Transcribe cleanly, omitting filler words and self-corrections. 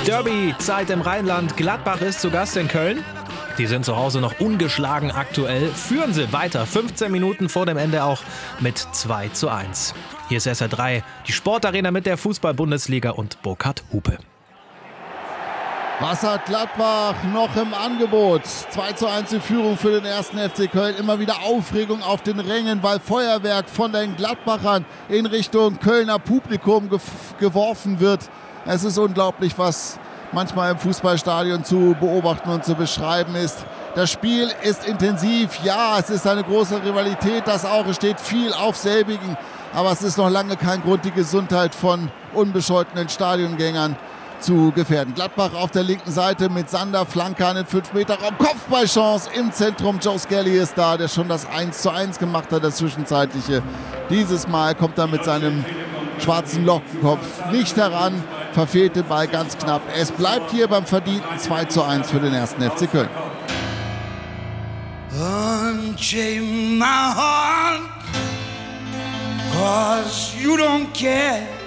Derby-Zeit im Rheinland. Gladbach ist zu Gast in Köln. Die sind zu Hause noch ungeschlagen aktuell. Führen sie weiter, 15 Minuten vor dem Ende auch mit 2:1. Hier ist SR3, die Sportarena mit der Fußball-Bundesliga und Burkhard Hupe. Was hat Gladbach noch im Angebot? 2:1 die Führung für den 1. FC Köln. Immer wieder Aufregung auf den Rängen, weil Feuerwerk von den Gladbachern in Richtung Kölner Publikum geworfen wird. Es ist unglaublich, was manchmal im Fußballstadion zu beobachten und zu beschreiben ist. Das Spiel ist intensiv. Ja, es ist eine große Rivalität, das auch. Es steht viel auf selbigen. Aber es ist noch lange kein Grund, die Gesundheit von unbescholtenen Stadiongängern zu gefährden. Gladbach auf der linken Seite mit Sander, Flanke an den 5-Meter-Raum, Kopfballchance im Zentrum. Joe Skelly ist da, der schon das 1:1 gemacht hat, das zwischenzeitliche. Dieses Mal kommt er mit seinem schwarzen Lockenkopf nicht heran, verfehlt den Ball ganz knapp. Es bleibt hier beim verdienten 2:1 für den 1. FC Köln. Unchain my heart, 'cause you don't care.